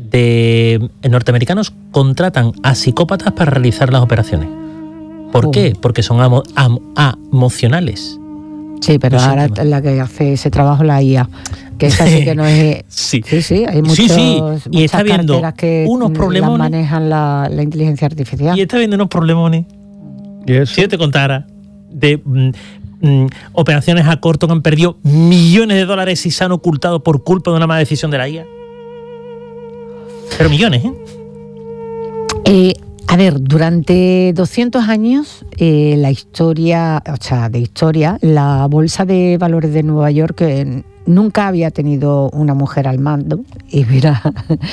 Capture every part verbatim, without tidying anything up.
de norteamericanos contratan a psicópatas para realizar las operaciones. ¿Por uh. qué? Porque son amo, am, emocionales. Sí, pero no ahora es la que hace ese trabajo la I A, que esa sí que no es... sí. sí, sí, hay muchos, sí, sí. Y está viendo que unos problemones, manejan la, la inteligencia artificial. Y está viendo unos problemones. ¿Y eso? Si yo te contara de mm, mm, operaciones a corto que han perdido millones de dólares y se han ocultado por culpa de una mala decisión de la I A. Pero millones, ¿eh? Eh... A ver, durante doscientos años, eh, la historia, o sea, de historia, la Bolsa de Valores de Nueva York eh, nunca había tenido una mujer al mando. Y mira,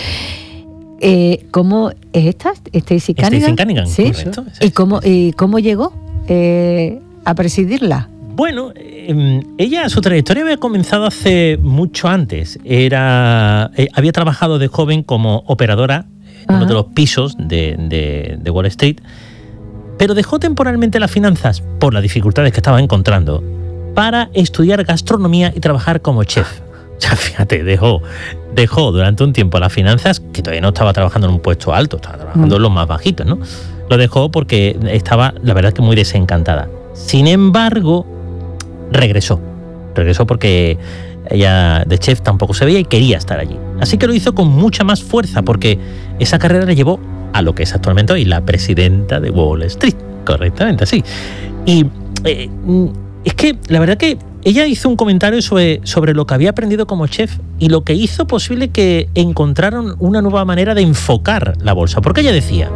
eh, ¿cómo es esta? Stacey Kanigan. Stacey Kanigan, ¿sí? Correcto. ¿Y cómo, y cómo llegó eh, a presidirla? Bueno, eh, ella, su trayectoria había comenzado hace mucho antes. Era, eh, había trabajado de joven como operadora uno de los pisos de, de, de Wall Street, pero dejó temporalmente las finanzas por las dificultades que estaba encontrando para estudiar gastronomía y trabajar como chef. O sea, fíjate, dejó, dejó durante un tiempo las finanzas, que todavía no estaba trabajando en un puesto alto, estaba trabajando en los más bajitos, ¿no? Lo dejó porque estaba, la verdad, que muy desencantada. Sin embargo, regresó. Regresó porque ella de chef tampoco se veía y quería estar allí. Así que lo hizo con mucha más fuerza porque esa carrera le llevó a lo que es actualmente hoy la presidenta de Wall Street. Correctamente, así. Y eh, es que la verdad que ella hizo un comentario sobre, sobre lo que había aprendido como chef y lo que hizo posible que encontraran una nueva manera de enfocar la bolsa. Porque ella decía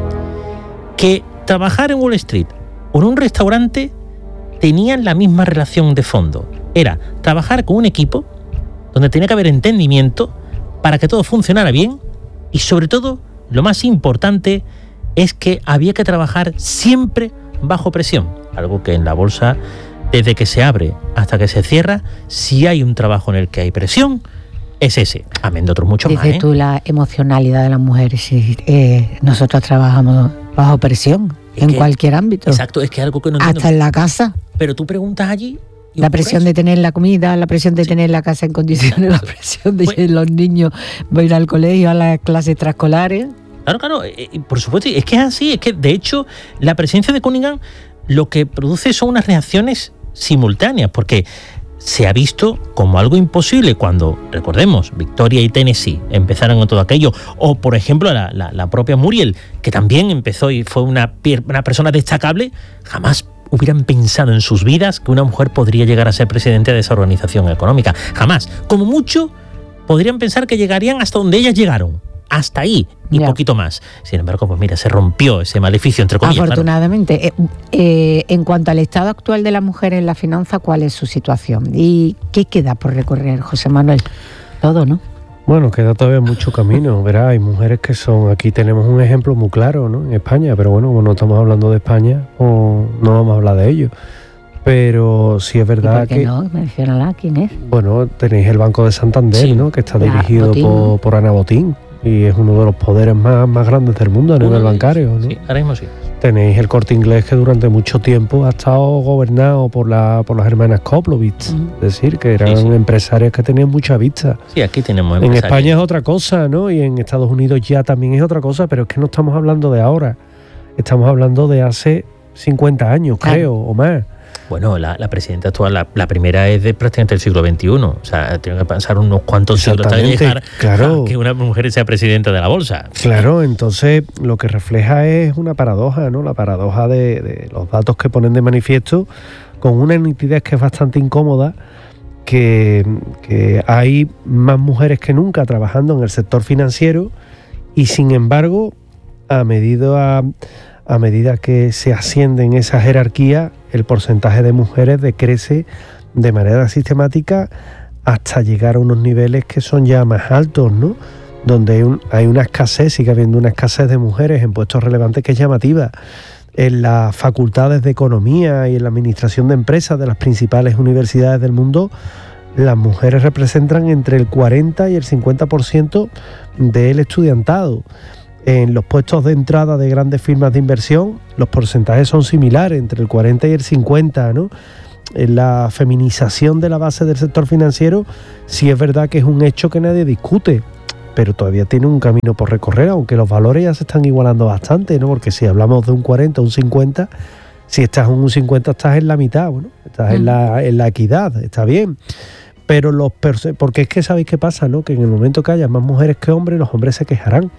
que trabajar en Wall Street o en un restaurante tenían la misma relación de fondo. Era trabajar con un equipo donde tenía que haber entendimiento para que todo funcionara bien y, sobre todo, lo más importante es que había que trabajar siempre bajo presión, algo que en la bolsa, desde que se abre hasta que se cierra, si hay un trabajo en el que hay presión, es ese, amén de otros muchos más. Dices ¿eh? tú la emocionalidad de las mujeres, sí, eh, nosotros trabajamos bajo presión, es en que, cualquier ámbito. Exacto, es que es algo que no entiendo. Hasta en la casa. Pero tú preguntas allí... La presión de tener la comida, la presión de sí. tener la casa en condiciones, la presión de pues, que los niños van a ir al colegio, a las clases extraescolares. Claro, claro, eh, por supuesto, es que es así, es que de hecho la presencia de Kanigan lo que produce son unas reacciones simultáneas, porque se ha visto como algo imposible cuando, recordemos, Victoria y Tennessee empezaron con todo aquello, o por ejemplo la, la, la propia Muriel, que también empezó y fue una, una persona destacable, jamás hubieran pensado en sus vidas que una mujer podría llegar a ser presidente de esa organización económica. Jamás. Como mucho, podrían pensar que llegarían hasta donde ellas llegaron. Hasta ahí y yeah. poquito más. Sin embargo, pues mira, se rompió ese maleficio, entre comillas. Afortunadamente. Claro. Eh, eh, en cuanto al estado actual de la mujer en la finanza, ¿cuál es su situación? ¿Y qué queda por recorrer, José Manuel? Todo, ¿no? Bueno, queda todavía mucho camino, verá, hay mujeres que son, aquí tenemos un ejemplo muy claro, ¿no? En España, pero bueno, como no estamos hablando de España, o no vamos a hablar de ello. Pero sí es verdad ¿Y por qué que... no? Menciónala, ¿quién es? Bueno, tenéis el Banco de Santander, sí, ¿no? Que está dirigido por, por Ana Botín, y es uno de los poderes más, más grandes del mundo a nivel uno bancario, ¿no? Sí, ahora mismo sí. Tenéis el Corte Inglés, que durante mucho tiempo ha estado gobernado por, la, por las hermanas Koplowitz, uh-huh. es decir, que eran sí, sí. empresarias que tenían mucha vista. Sí, aquí tenemos empresarios. En España es otra cosa, ¿no? Y en Estados Unidos ya también es otra cosa, pero es que no estamos hablando de ahora, estamos hablando de hace cincuenta años, claro. creo, o más. Bueno, la, la presidenta actual, la, la primera es de prácticamente del siglo veintiuno. O sea, tiene que pasar unos cuantos siglos hasta llegar claro. a que una mujer sea presidenta de la bolsa. Claro, entonces lo que refleja es una paradoja, ¿no? La paradoja de, de los datos que ponen de manifiesto con una nitidez que es bastante incómoda, que, que hay más mujeres que nunca trabajando en el sector financiero y sin embargo, a medida... A, A medida que se asciende en esa jerarquía, el porcentaje de mujeres decrece de manera sistemática hasta llegar a unos niveles que son ya más altos, ¿no? Donde hay, un, hay una escasez, sigue habiendo una escasez de mujeres en puestos relevantes que es llamativa. En las facultades de economía y en la administración de empresas de las principales universidades del mundo, las mujeres representan entre el cuarenta y el cincuenta por ciento del estudiantado. En los puestos de entrada de grandes firmas de inversión, los porcentajes son similares, entre el cuarenta y el cincuenta, ¿no? En la feminización de la base del sector financiero, sí es verdad que es un hecho que nadie discute. pero todavía tiene un camino por recorrer, aunque los valores ya se están igualando bastante, ¿no? Porque si hablamos de un cuarenta, un cincuenta, si estás en un cincuenta estás en la mitad, bueno, estás mm. en, la, en la equidad, está bien. Pero los porque es que sabéis qué pasa, ¿no? Que en el momento que haya más mujeres que hombres, los hombres se quejarán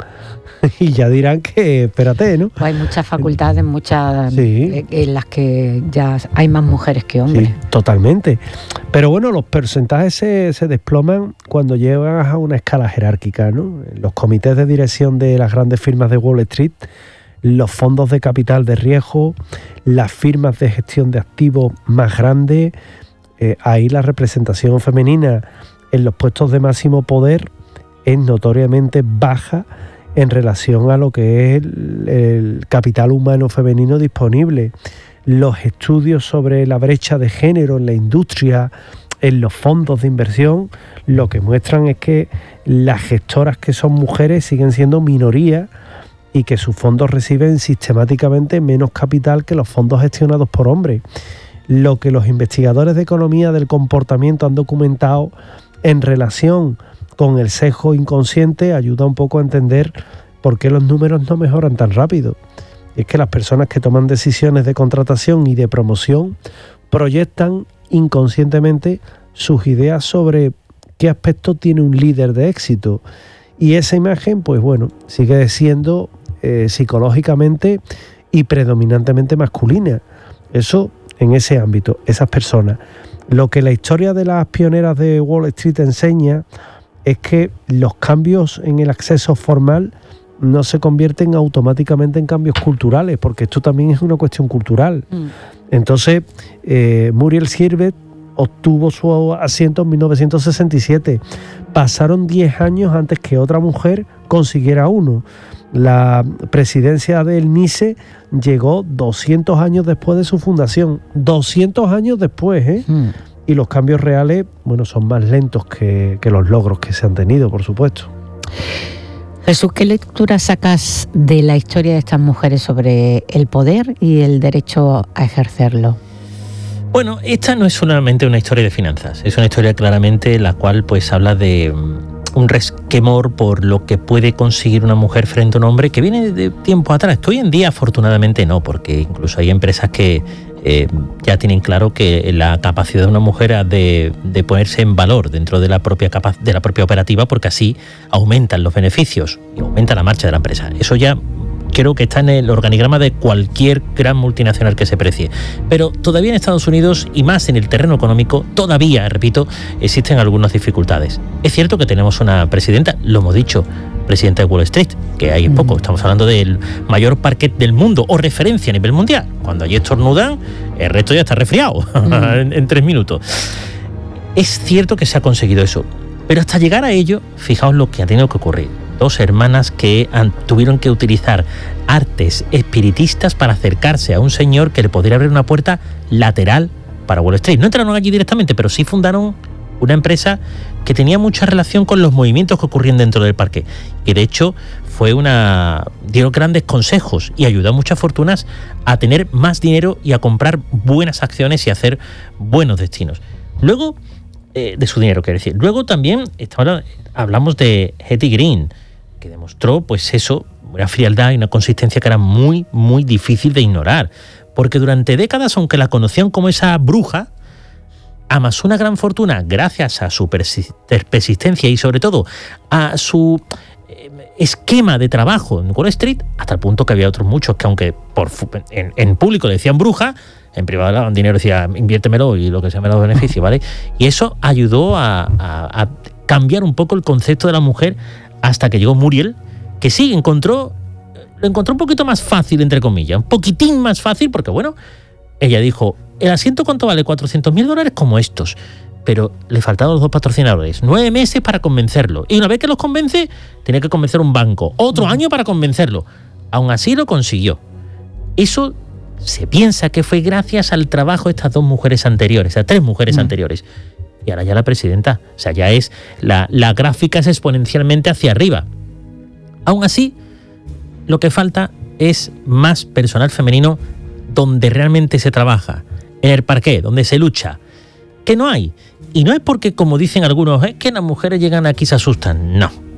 y ya dirán que, espérate, ¿no? Pues hay muchas facultades, muchas sí. en las que ya hay más mujeres que hombres. Sí, totalmente. Pero bueno, los porcentajes se, se desploman cuando llegas a una escala jerárquica, ¿no? Los comités de dirección de las grandes firmas de Wall Street, los fondos de capital de riesgo, las firmas de gestión de activos más grandes. Eh, ahí la representación femenina en los puestos de máximo poder es notoriamente baja en relación a lo que es el, el capital humano femenino disponible. Los estudios sobre la brecha de género en la industria, en los fondos de inversión, lo que muestran es que las gestoras que son mujeres siguen siendo minoría y que sus fondos reciben sistemáticamente menos capital que los fondos gestionados por hombres. Lo que los investigadores de economía del comportamiento han documentado en relación con el sesgo inconsciente ayuda un poco a entender por qué los números no mejoran tan rápido. Y es que las personas que toman decisiones de contratación y de promoción proyectan inconscientemente sus ideas sobre qué aspecto tiene un líder de éxito. Y esa imagen, pues bueno, sigue siendo eh, psicológicamente y predominantemente masculina. Eso en ese ámbito, esas personas. Lo que la historia de las pioneras de Wall Street enseña es que los cambios en el acceso formal no se convierten automáticamente en cambios culturales, porque esto también es una cuestión cultural. Mm. Entonces, eh, Muriel Sirvet obtuvo su asiento en mil novecientos sesenta y siete. Pasaron diez años antes que otra mujer consiguiera uno. La presidencia del N I C E llegó doscientos años después de su fundación. doscientos años después, ¿eh? Mm. Y los cambios reales, bueno, son más lentos que, que los logros que se han tenido, por supuesto. Jesús, ¿qué lectura sacas de la historia de estas mujeres sobre el poder y el derecho a ejercerlo? Bueno, esta no es solamente una historia de finanzas, es una historia claramente la cual pues habla de un resquemor por lo que puede conseguir una mujer frente a un hombre que viene de tiempo atrás. Que hoy en día afortunadamente no, porque incluso hay empresas que eh, ya tienen claro que la capacidad de una mujer ha de, de ponerse en valor dentro de la propia capa- de la propia operativa, porque así aumentan los beneficios y aumenta la marcha de la empresa. Eso ya creo que está en el organigrama de cualquier gran multinacional que se precie. Pero todavía en Estados Unidos, y más en el terreno económico, todavía, repito, existen algunas dificultades. Es cierto que tenemos una presidenta, lo hemos dicho, presidenta de Wall Street, que hay poco, estamos hablando del mayor parquet del mundo, o referencia a nivel mundial. Cuando allí estornudan, el resto ya está resfriado mm. en, en tres minutos. Es cierto que se ha conseguido eso, pero hasta llegar a ello, fijaos lo que ha tenido que ocurrir. Dos hermanas que han, tuvieron que utilizar artes espiritistas para acercarse a un señor que le podría abrir una puerta lateral para Wall Street. No entraron allí directamente, pero sí fundaron una empresa que tenía mucha relación con los movimientos que ocurrían dentro del parque. Y de hecho fue una dieron grandes consejos y ayudó a muchas fortunas a tener más dinero y a comprar buenas acciones y a hacer buenos destinos. Luego, eh, de su dinero, quiero decir. Luego también estamos, hablamos de Hetty Green, que demostró, pues eso, una frialdad y una consistencia que era muy, muy difícil de ignorar. Porque durante décadas, aunque la conocían como esa bruja, amasó una gran fortuna gracias a su persistencia y sobre todo a su esquema de trabajo en Wall Street, hasta el punto que había otros muchos que aunque por en, en público le decían bruja, en privado le daban dinero y decía inviértemelo y lo que sea me da beneficio, ¿vale? Y eso ayudó a, a, a cambiar un poco el concepto de la mujer hasta que llegó Muriel, que sí, encontró, lo encontró un poquito más fácil, entre comillas, un poquitín más fácil, porque bueno, ella dijo, ¿el asiento cuánto vale? cuatrocientos mil dólares como estos. Pero le faltaban los dos patrocinadores, nueve meses para convencerlo. Y una vez que los convence, tenía que convencer un banco, otro año para convencerlo. Aún así lo consiguió. Eso se piensa que fue gracias al trabajo de estas dos mujeres anteriores, a tres mujeres mm. anteriores. Y ahora ya la presidenta, o sea, ya es, la, la gráfica es exponencialmente hacia arriba. Aún así, lo que falta es más personal femenino donde realmente se trabaja, en el parqué, donde se lucha, que no hay. Y no es porque, como dicen algunos, es que las mujeres llegan aquí y se asustan. No,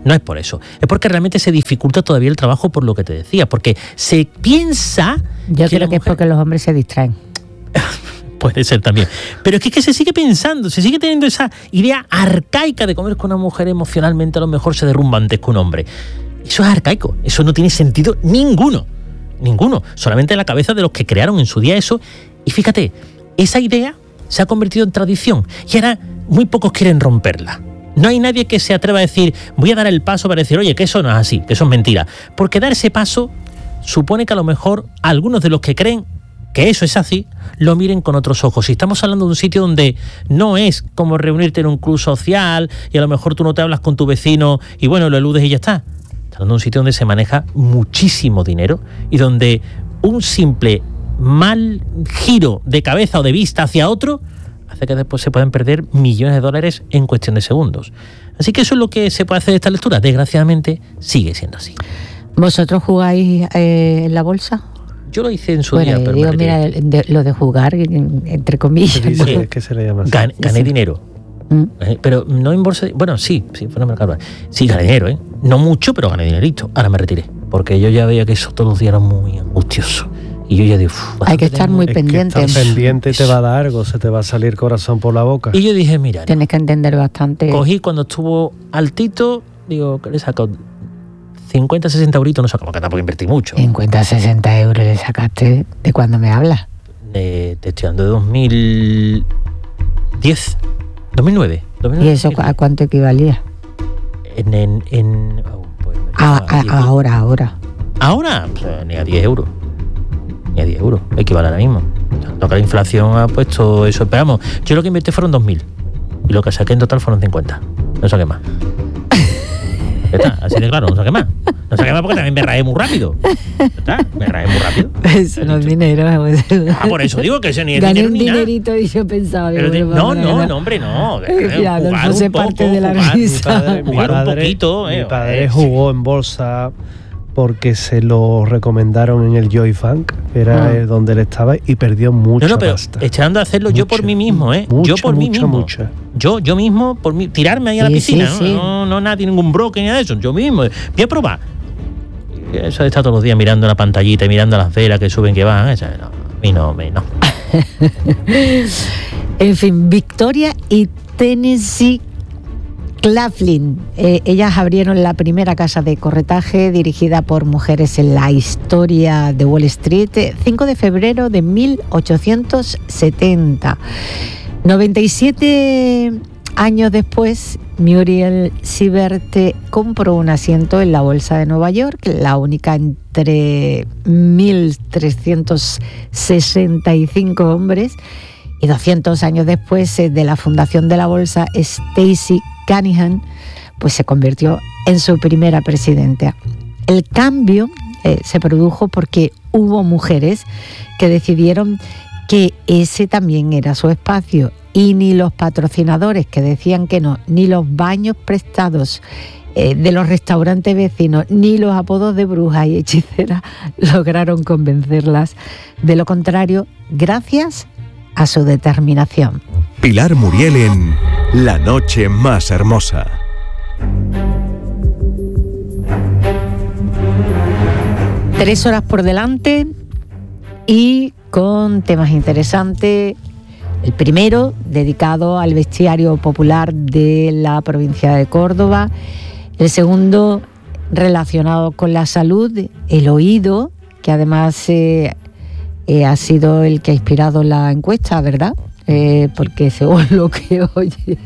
No es por eso. Es porque realmente se dificulta todavía el trabajo por lo que te decía. Porque se piensa... Yo que creo que mujer... es porque los hombres se distraen. Puede ser también. Pero es que, es que se sigue pensando, se sigue teniendo esa idea arcaica de comer con una mujer emocionalmente a lo mejor se derrumba antes que un hombre. Eso es arcaico. Eso no tiene sentido ninguno. Ninguno. Solamente en la cabeza de los que crearon en su día eso. Y fíjate, esa idea se ha convertido en tradición. Y ahora muy pocos quieren romperla. No hay nadie que se atreva a decir, voy a dar el paso para decir, oye, que eso no es así, que eso es mentira. Porque dar ese paso supone que a lo mejor algunos de los que creen que eso es así, lo miren con otros ojos. Si estamos hablando de un sitio donde no es como reunirte en un club social y a lo mejor tú no te hablas con tu vecino y bueno, lo eludes y ya está. Estamos hablando de un sitio donde se maneja muchísimo dinero y donde un simple mal giro de cabeza o de vista hacia otro hace que después se puedan perder millones de dólares en cuestión de segundos. Así que eso es lo que se puede hacer de esta lectura. Desgraciadamente sigue siendo así. ¿Vosotros jugáis eh, en la bolsa? Yo lo hice en su bueno, día, pero digo, mira, de, lo de jugar, entre comillas. Sí, sí, es que se le llama así. Gan, gané sí. dinero. ¿Mm? Eh, pero no en bolsa. Bueno, sí, sí, fue una mercado. Sí, gané dinero, ¿eh? No mucho, pero gané dinerito. Ahora me retiré. Porque yo ya veía que eso todos los días era muy angustioso. Y yo ya digo, hay que estar muy es pendiente. Que estar pendiente te va a dar algo, se te va a salir corazón por la boca. Y yo dije, mira. No. Tienes que entender bastante. Cogí cuando estuvo altito, digo, ¿qué le saco? cincuenta, sesenta euritos, no sé, como que tampoco invertí mucho. cincuenta, sesenta euros le sacaste de cuando me hablas. Eh, te estoy hablando de dos mil diez, dos mil nueve. dos mil nueve ¿Y eso a cuánto equivalía? En. en, en oh, pues, a, a, ahora, ahora. Ahora, pues, ni a diez euros. Ni a diez euros. Equivale ahora mismo. Tanto que la inflación ha puesto eso. Esperamos, yo lo que invertí fueron dos mil. Y lo que saqué en total fueron cincuenta. No saqué más. Está, así de claro, no saqué más. No saqué más porque también me raé muy rápido. ¿Está? Me raé muy rápido. Eso no es dinero. Ah, por eso digo que eso ni es gané dinero un ni nada. dinerito y yo pensaba... Pero de, no, no, no, hombre, no. Ya, jugar no un poco, parte de la jugar, risa. Mi padre, mi jugar padre, un poquito. Mi eh, padre eh, jugó en bolsa porque se lo recomendaron en el Joy Funk, que era Ah. donde él estaba, y perdió mucho. No, no, pero pasta. echando a hacerlo Mucho, yo por mí mismo, ¿eh? Mucho, yo por mí mucho, mismo. mucho. Yo, yo mismo, por mí, tirarme ahí a la Sí, piscina, sí, ¿no? sí. No, no nadie, ningún broker ni nada de eso. Yo mismo. Voy a probar. Eso de estar todos los días mirando la pantallita y mirando las velas que suben, que van. Eso, no, a mí no, me, no. En fin, Victoria y Tennessee Claflin. Eh, ellas abrieron la primera casa de corretaje dirigida por mujeres en la historia de Wall Street, cinco de febrero de mil ochocientos setenta. noventa y siete años después, Muriel Siebert compró un asiento en la Bolsa de Nueva York, la única entre mil trescientos sesenta y cinco hombres. Y doscientos años después de la fundación de la bolsa, Stacey Cunningham pues se convirtió en su primera presidenta. El cambio eh, se produjo porque hubo mujeres que decidieron que ese también era su espacio, y ni los patrocinadores que decían que no, ni los baños prestados eh, de los restaurantes vecinos, ni los apodos de brujas y hechiceras lograron convencerlas. De lo contrario, gracias a su determinación. Pilar Muriel en La noche más hermosa. Tres horas por delante y con temas interesantes. El primero, dedicado al bestiario popular de la provincia de Córdoba. El segundo, relacionado con la salud, el oído, que además eh, eh, ha sido el que ha inspirado la encuesta, ¿verdad? Eh, porque según lo que oye...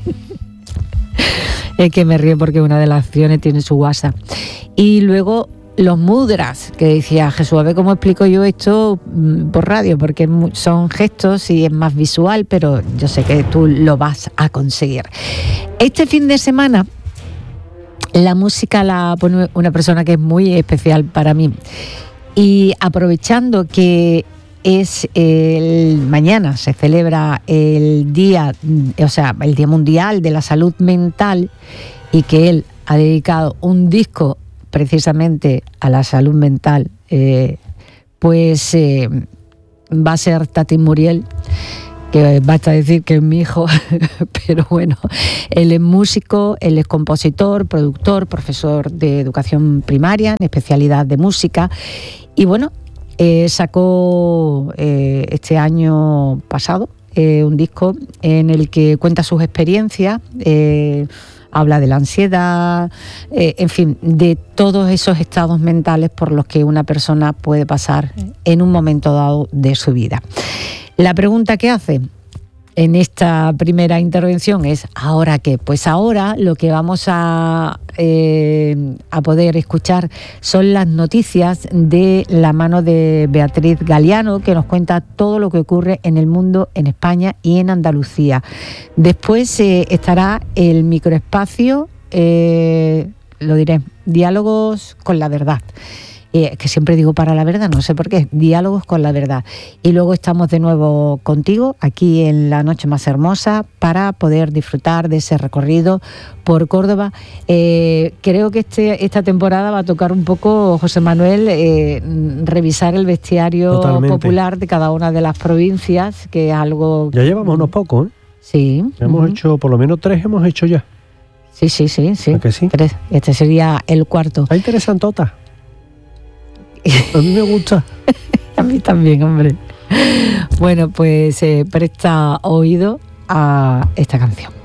Es que me río porque una de las acciones tiene su WhatsApp. Y luego los mudras, que decía Jesús, a ver cómo explico yo esto por radio, porque son gestos y es más visual, pero yo sé que tú lo vas a conseguir. Este fin de semana la música la pone una persona que es muy especial para mí. Y aprovechando que es el mañana se celebra el día, o sea, el Día Mundial de la Salud Mental, y que él ha dedicado un disco precisamente a la salud mental, eh, pues eh, va a ser Tati Muriel, que basta decir que es mi hijo, pero bueno, él es músico, él es compositor, productor, profesor de educación primaria en especialidad de música y bueno, eh, sacó eh, este año pasado eh, un disco en el que cuenta sus experiencias, eh, habla de la ansiedad, eh, en fin, de todos esos estados mentales por los que una persona puede pasar en un momento dado de su vida. La pregunta que hace en esta primera intervención es ¿ahora qué? Pues ahora lo que vamos a, eh, a poder escuchar son las noticias de la mano de Beatriz Galiano, que nos cuenta todo lo que ocurre en el mundo, en España y en Andalucía. Después eh, estará el microespacio, eh, lo diré, diálogos con la verdad. Eh, que siempre digo para la verdad, no sé por qué, diálogos con la verdad. Y luego estamos de nuevo contigo aquí en La Noche Más Hermosa para poder disfrutar de ese recorrido por Córdoba. Eh, creo que este, esta temporada va a tocar un poco, José Manuel, eh, revisar el bestiario Totalmente. popular de cada una de las provincias, que es algo... Ya llevamos unos pocos, ¿eh? Sí. Hemos uh-huh. hecho, por lo menos tres hemos hecho ya. Sí, sí, sí. sí. ¿A que sí? Tres. Este sería el cuarto. Está interesantota. A mí me gusta. A mí también, hombre. Bueno, pues eh, presta oído a esta canción.